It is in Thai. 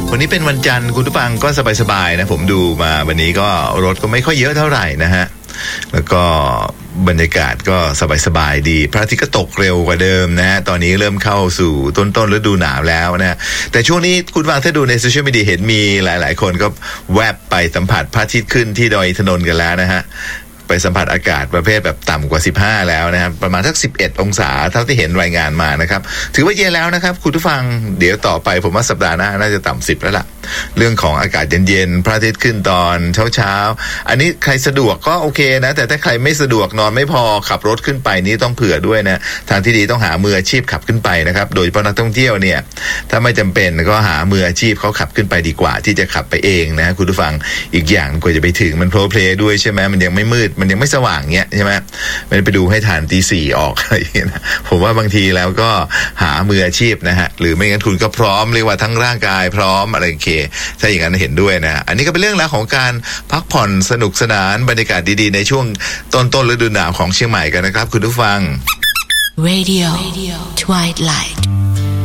วันนี้เป็นวันจันทร์คุณผู้ฟังก็สบายๆนะผมดูมาวันนี้ก็รถก็ไม่ค่อยเยอะเท่าไหร่นะฮะแล้วก็บรรยากาศก็สบายๆดีพระอาทิตย์ก็ตกเร็วกว่าเดิมนะฮะตอนนี้เริ่มเข้าสู่ต้นฤดูหนาวแล้วนะแต่ช่วงนี้คุณฟังถ้าดูในโซเชียลมีเดียเห็นมีหลายๆคนก็แวบไปสัมผัสพระอาทิตย์ขึ้นที่ดอยอินทนนท์กันแล้วนะฮะไปสัมผัสอากาศประเภทแบบต่ำกว่า15แล้วนะครับประมาณสัก11องศาเท่าที่เห็นรายงานมานะครับถือว่าเย็นแล้วนะครับคุณผู้ฟังเดี๋ยวต่อไปผมว่าสัปดาห์หน้าน่าจะต่ำ10แล้วล่ะเรื่องของอากาศเย็นๆพระอาทิตย์ขึ้นตอนเช้าอันนี้ใครสะดวกก็โอเคนะแต่ถ้าใครไม่สะดวกนอนไม่พอขับรถขึ้นไปนี้ต้องเผื่อด้วยนะทางที่ดีต้องหามืออาชีพขับขึ้นไปนะครับโดยเฉพาะนักท่องเที่ยวเนี่ยถ้าไม่จำเป็นก็หามืออาชีพเขาขับขึ้นไปดีกว่าที่จะขับไปเองนะคุณผู้ฟังอีกอย่างกว่าจะไปถึงมันโพลเพลย์ด้วยใช่ไหมมันยังไม่มืดมันยังไม่สว่างใช่ไหมไม่ไปดูให้ทานตี 4ออกอะไรอย่างเงี้ยนะผมว่าบางทีแล้วก็หามืออาชีพนะฮะหรือไม่งั้นทุนก็พร้อมเรียกว่าทั้งร่างกายพร้อมอะไรโอเคถ้าอย่างนั้นเห็นด้วยนะอันนี้ก็เป็นเรื่องราวของการพักผ่อนสนุกสนานบรรยากาศดีๆในช่วงต้นฤดูหนาวของเชียงใหม่กันนะครับคุณผู้ฟัง Radio Twilight